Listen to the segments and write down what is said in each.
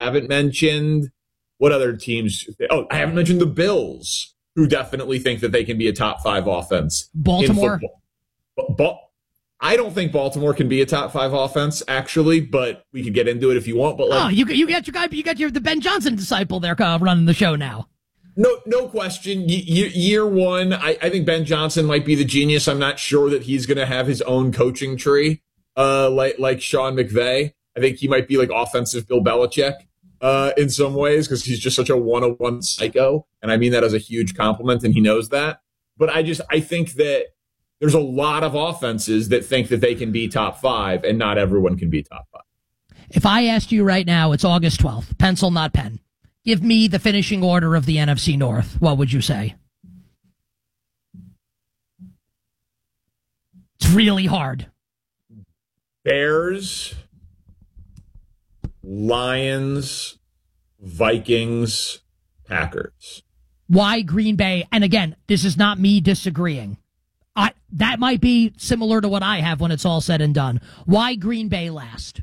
haven't mentioned what other teams. Oh, I haven't mentioned the Bills, who definitely think that they can be a top 5 offense. Baltimore. In football. I don't think Baltimore can be a top 5 offense, actually, but we could get into it if you want. But you got your guy, the Ben Johnson disciple there running the show now. No question. Year one, I think Ben Johnson might be the genius. I'm not sure that he's going to have his own coaching tree, like Sean McVay. I think he might be like offensive Bill Belichick in some ways, because he's just such a one-on-one psycho, and I mean that as a huge compliment, and he knows that. But I think that there's a lot of offenses that think that they can be top 5, and not everyone can be top 5. If I asked you right now, it's August 12th, pencil, not pen. Give me the finishing order of the NFC North. What would you say? It's really hard. Bears, Lions, Vikings, Packers. Why Green Bay? And again, this is not me disagreeing. That might be similar to what I have when it's all said and done. Why Green Bay last?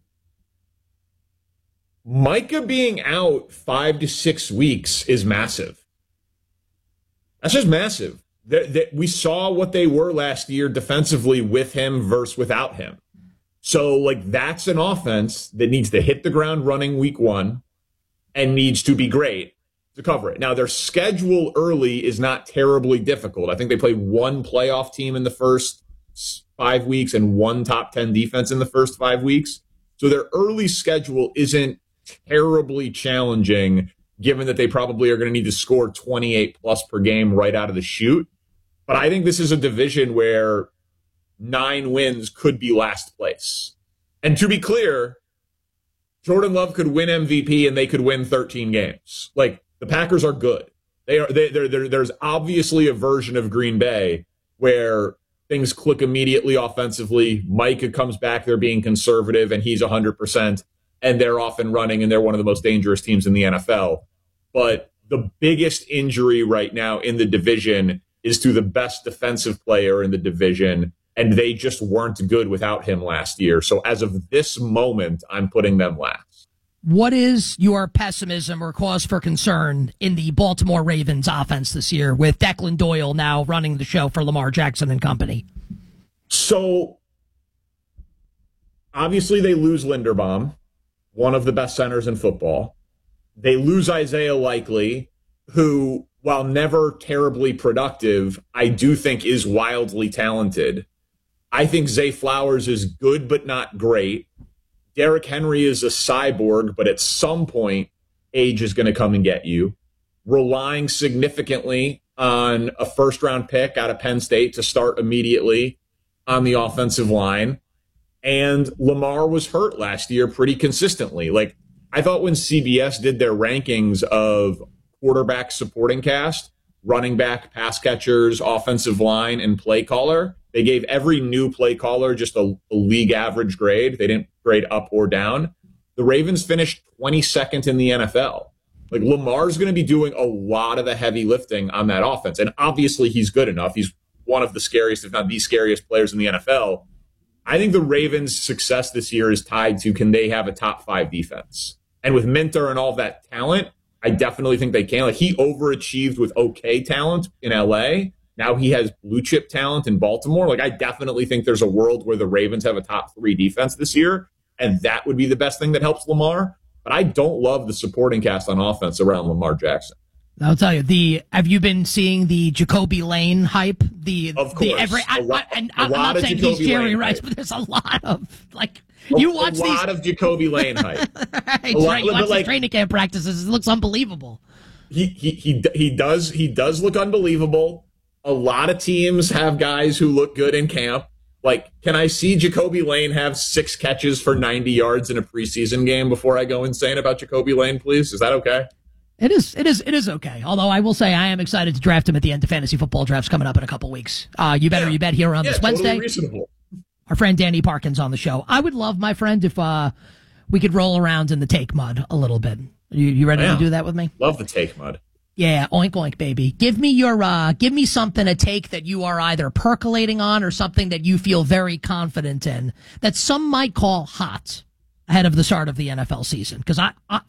Micah being out 5 to 6 weeks is massive. That's just massive. We saw what they were last year defensively with him versus without him. So, that's an offense that needs to hit the ground running week 1 and needs to be great to cover it. Now, their schedule early is not terribly difficult. I think they played one playoff team in the first 5 weeks and one top 10 defense in the first 5 weeks. So their early schedule isn't terribly challenging, given that they probably are going to need to score 28 plus per game right out of the chute. But I think this is a division where 9 wins could be last place. And to be clear, Jordan Love could win MVP and they could win 13 games. The Packers are good. There's obviously a version of Green Bay where things click immediately offensively. Micah comes back, they're being conservative, and he's 100%. And they're off and running, and they're one of the most dangerous teams in the NFL. But the biggest injury right now in the division is to the best defensive player in the division, and they just weren't good without him last year. So as of this moment, I'm putting them last. What is your pessimism or cause for concern in the Baltimore Ravens offense this year, with Declan Doyle now running the show for Lamar Jackson and company? So obviously they lose Linderbaum, one of the best centers in football. They lose Isaiah Likely, who, while never terribly productive, I do think is wildly talented. I think Zay Flowers is good but not great. Derrick Henry is a cyborg, but at some point, age is going to come and get you. Relying significantly on a first-round pick out of Penn State to start immediately on the offensive line. And Lamar was hurt last year pretty consistently. I thought when CBS did their rankings of quarterback supporting cast, running back, pass catchers, offensive line, and play caller, they gave every new play caller just a league average grade. They didn't grade up or down. The Ravens finished 22nd in the NFL. Lamar's going to be doing a lot of the heavy lifting on that offense. And obviously he's good enough. He's one of the scariest, if not the scariest players in the NFL. I think the Ravens' success this year is tied to, can they have a top 5 defense? And with Minter and all of that talent, I definitely think they can. He overachieved with okay talent in LA. Now he has blue chip talent in Baltimore. I definitely think there's a world where the Ravens have a top 3 defense this year, and that would be the best thing that helps Lamar. But I don't love the supporting cast on offense around Lamar Jackson. I'll tell you, have you been seeing the Jacoby Lane hype? Of course. I'm not saying he's Jerry Rice, but there's a lot of, you watch a lot of Jacoby Lane hype. You watch the training camp practices, it looks unbelievable. He does look unbelievable. A lot of teams have guys who look good in camp. Can I see Jacoby Lane have 6 catches for 90 yards in a preseason game before I go insane about Jacoby Lane, please? Is that okay? It is okay. Although I will say I am excited to draft him at the end of fantasy football drafts coming up in a couple weeks. You bet here on this Wednesday. Totally reasonable. Our friend Danny Parkins on the show. I would love, my friend, if we could roll around in the take mud a little bit. You ready to do that with me? Love the take mud. Yeah, oink oink, baby. Give me something to take that you are either percolating on or something that you feel very confident in that some might call hot ahead of the start of the NFL season. Because